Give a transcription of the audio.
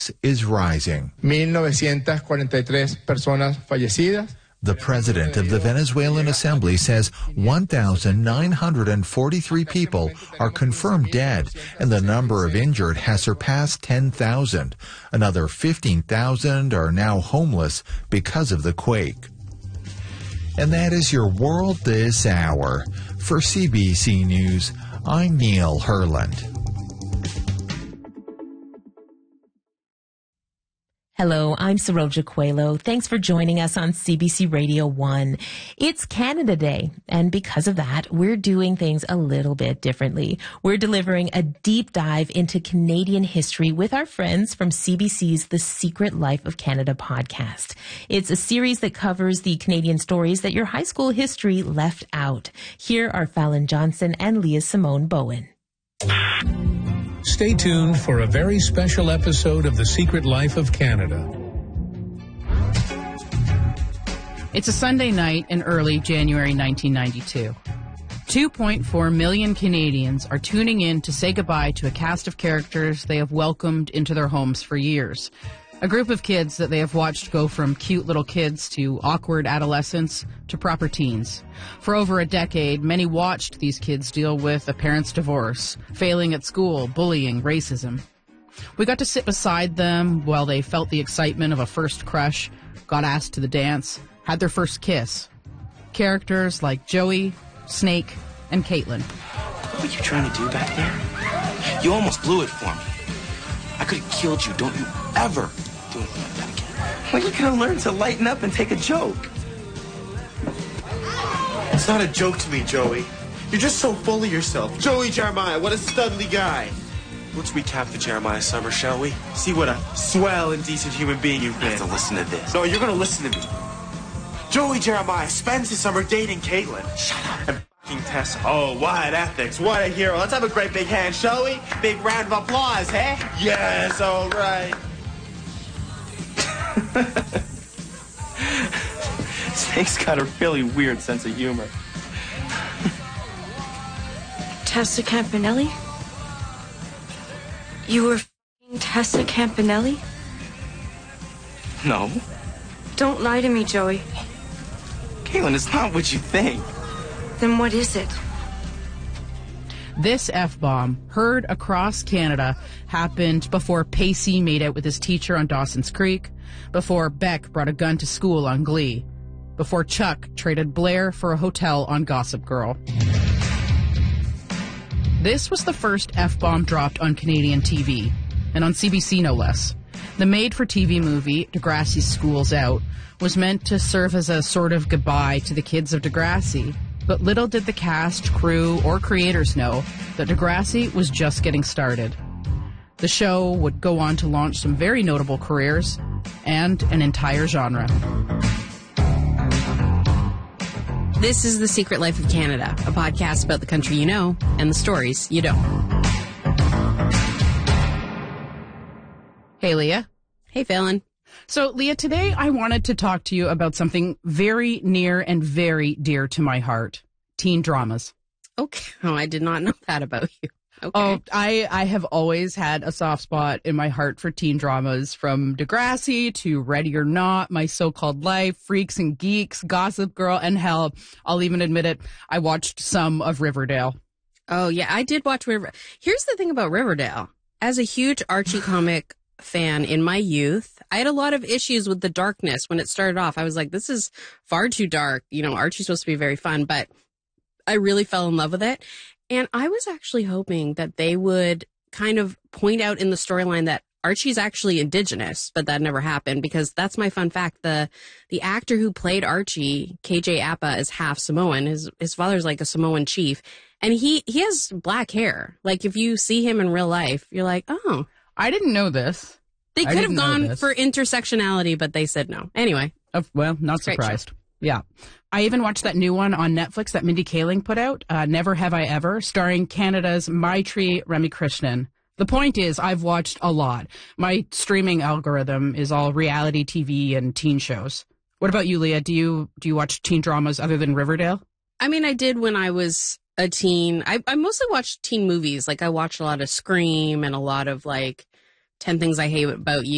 is rising. 1,943 personas fallecidas. The president of the Venezuelan Assembly says 1,943 people are confirmed dead, and the number of injured has surpassed 10,000. Another 15,000 are now homeless because of the quake. And that is your world this hour. For CBC News, I'm Neil Herland. Hello, I'm Saroja Coelho. Thanks for joining us on CBC Radio 1. It's Canada Day, and because of that, we're doing things a little bit differently. We're delivering a deep dive into Canadian history with our friends from CBC's The Secret Life of Canada podcast. It's a series that covers the Canadian stories that your high school history left out. Here are Fallon Johnson and Leah Simone Bowen. Stay tuned for a very special episode of The Secret Life of Canada. It's a Sunday night in early January 1992. 2.4 million Canadians are tuning in to say goodbye to a cast of characters they have welcomed into their homes for years. A group of kids that they have watched go from cute little kids to awkward adolescents to proper teens. For over a decade, many watched these kids deal with a parent's divorce, failing at school, bullying, racism. We got to sit beside them while they felt the excitement of a first crush, got asked to the dance, had their first kiss. Characters like Joey, Snake, and Caitlin. What were you trying to do back there? You almost blew it for me. I could have killed you. Don't you ever do anything like that again. When are you going to learn to lighten up and take a joke? It's not a joke to me, Joey. You're just so full of yourself. Joey Jeremiah, what a studly guy. Let's recap the Jeremiah summer, shall we? See what a swell and decent human being you've been. You have to listen to this. No, you're going to listen to me. Joey Jeremiah spends his summer dating Caitlin. Shut up. And f***ing Tessa. Oh, what ethics. What a hero. Let's have a great big hand, shall we? Big round of applause, eh? Yes, all right. Snake's got a really weird sense of humor. Tessa Campanelli? You were f***ing Tessa Campanelli? No. Don't lie to me, Joey. Caitlin, it's not what you think. Then what is it? This F-bomb, heard across Canada, happened before Pacey made out with his teacher on Dawson's Creek, before Beck brought a gun to school on Glee, before Chuck traded Blair for a hotel on Gossip Girl. This was the first F-bomb dropped on Canadian TV, and on CBC no less. The made-for-TV movie, Degrassi's School's Out, was meant to serve as a sort of goodbye to the kids of Degrassi, but little did the cast, crew, or creators know that Degrassi was just getting started. The show would go on to launch some very notable careers and an entire genre. This is The Secret Life of Canada, a podcast about the country you know and the stories you don't. Hey, Leah. Hey, Fallon. So, Leah, today I wanted to talk to you about something very near and very dear to my heart. Teen dramas. Okay. Oh, I did not know that about you. Okay. Oh, I have always had a soft spot in my heart for teen dramas, from Degrassi to Ready or Not, My So-Called Life, Freaks and Geeks, Gossip Girl, and hell, I'll even admit it, I watched some of Riverdale. Oh, yeah, I did watch Riverdale. Here's the thing about Riverdale. As a huge Archie comic fan in my youth, I had a lot of issues with the darkness when it started off. I was like, this is far too dark. You know, Archie's supposed to be very fun, but I really fell in love with it. And I was actually hoping that they would kind of point out in the storyline that Archie's actually indigenous, but that never happened, because that's my fun fact. The actor who played Archie, KJ Apa, is half Samoan. His father's like a Samoan chief, and he has black hair. Like, if you see him in real life, you're like, oh. I didn't know this. They could have gone for intersectionality, but they said no. Anyway. Well, not surprised. Yeah. I even watched that new one on Netflix that Mindy Kaling put out, Never Have I Ever, starring Canada's Maitri Ramakrishnan. The point is, I've watched a lot. My streaming algorithm is all reality TV and teen shows. What about you, Leah? Do you watch teen dramas other than Riverdale? I mean, I did when I was a teen. I mostly watched teen movies. Like, I watched a lot of Scream and a lot of, like, 10 Things I Hate About You.